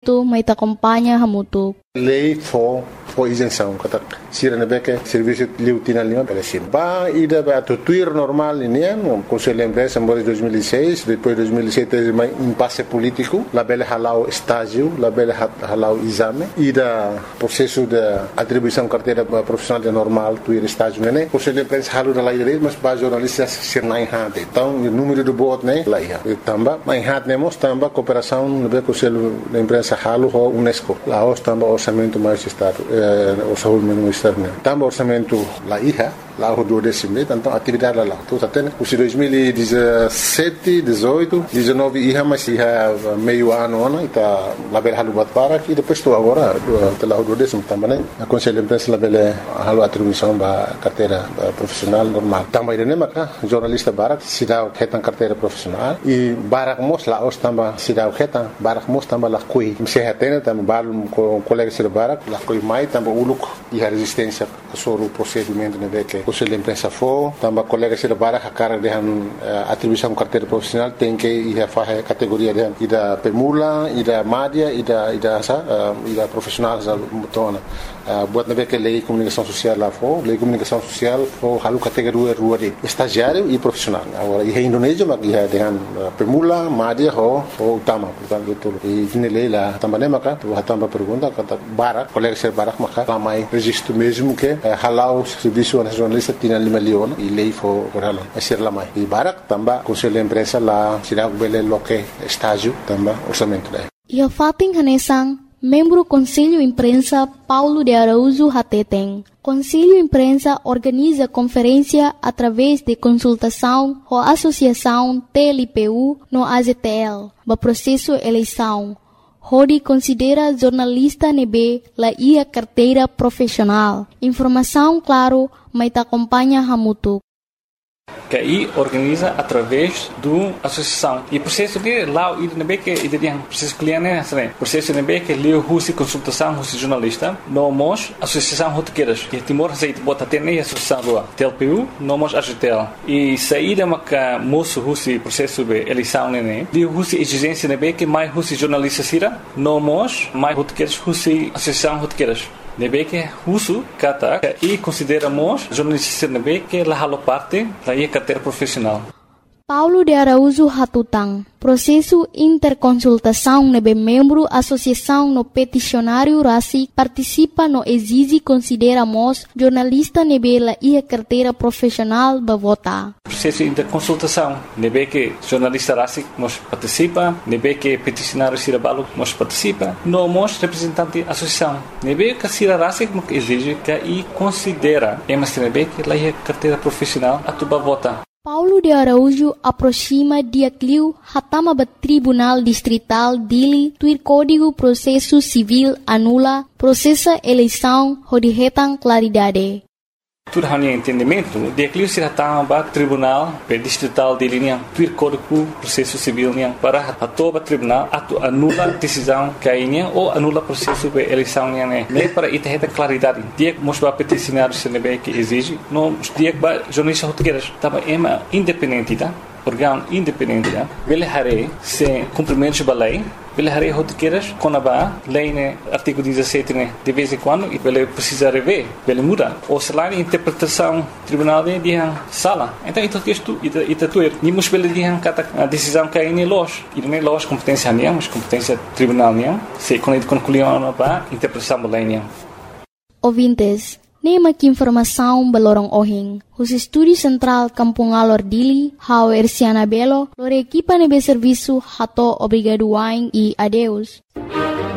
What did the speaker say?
isto may acompanha hamutuk. Lei for isenção, kata sira nebeke serviço liu tina lima pelesin. Ba ida ba tuir normal ini ano Conselho Empresa em 2006, depois 2007 teve um impasse político, la bela halau estágio, la bela halau exame, ida processo de atribuição carteira profissional normal, tuir estágio né. Conselho Empresa halu da laia mas ba jornalista sir nai hade. Então o número de bot né laia. Tamba mai hat nemos tamba cooperação nebe Conselho Empresa halu ho UNESCO. La os tamba orçamento mais estado orçamento externo. Tamba orçamento la iha lá o 12 então atividade lá tudo até né. Os 2017, 18, 19 iha mas iha meio ano né tá lá bela halu bat para e depois tu agora lá o 12 também né. A Conselho Empresa lá bela halu atribuição ba carteira profissional normal. Tamba ide né maka jornalista barak sidau ketan carteira profissional e barak mos lá os tamba sidau ketan barak mos tamba lá kui sehatena tamba balum com colega sir barak lá kui mai tamba uluk e a resistência sobre o procedimento né que Conselho Empresa for tamba colega sir barak a cara de atribuição carteira profissional tem que ir a fazer categoria de ida pemula ida madia ida profissional za mutona buat nabe que lei comunicação social lá for lei comunicação social for halu categoria rua de estagiário e profissional agora e Indonésia mas ia dengan pemula madia ho utama portanto tudo e nele lá também maka tu tamba pergunta kata barak colega ser barak maka ramai registro mesmo que halau serviço nacionalista tinha 5 milhões e lei for halau ser lamai e barak tamba Conselho Empresa lá sirag bele loke estágio tamba orçamento daí e a fating hanesang membro Conselho Imprensa Paulo de Araújo Hateteng. Conselho Imprensa organiza conferência através de consultação com a Associação TLPU no AZTL, no processo eleição. Rodi considera jornalista nebe la ia carteira profissional. Informação claro, mas acompanha hamutuk. Que aí organiza através do associação e processo de lá o IDNB que ideia processo cliente né processo IDNB que leu russo consultação russo jornalista nomos associação rotequeiras e Timor aceita bota ter nem associação do TLPU nomos AGTL e saída maca moço russo processo de eleição né leu russo exigência IDNB que mais russo jornalista sira nomos mais rotequeiras russo associação rotequeiras nebe que russo kata e consideramos jornalista nebe que la halo parte da carteira profissional. Paulo de Araújo Hatutang, processo interconsultação nebe membro associação no peticionário RACI participa no exige consideramos jornalista nebe la ia carteira profissional ba vota. Processo interconsultação nebe que jornalista RACI nos participa, nebe que peticionário Sirabalo nos participa, nós representante associação nebe que Sira RACI nos exige que e considera emas nebe que la ia carteira profissional atuba vota. Paulo de Araújo aproxima dia cliu hatama ba Tribunal Distrital Dili tuir Código Processo Civil anula processa eleição hodihetang claridade. Tudo hanya entendimento, dia cliu se hatama ba Tribunal Distrital Dili niang tuir Código Processo Civil niang para hatoba tribunal atu anula decisão kainya ou anula processo de eleição niang né para itaheta claridade. Dia mosba peticionário senebe que exige, no dia ba jornalista rotequeiras tava ema independente tá? Órgão independente tá? Bele hare se cumprimentos ba lei bele hare rotequeiras conaba lei né artigo 17 né de vez em quando e bele precisa rever bele muda ou se lá interpretação tribunal de dia sala então isso que isto ita tuer ni mus bele dia kata a decisão que é los e nem los competência niang mas competência tribunal niang se quando concluiu ba interpretação ba lei niang. Ouvintes, nema que informação belorong ohing. Os estúdios central Kampung Alor Dili, hau Ersiana Belo, lore equipa nebe serviço hato obrigado wain e adeus.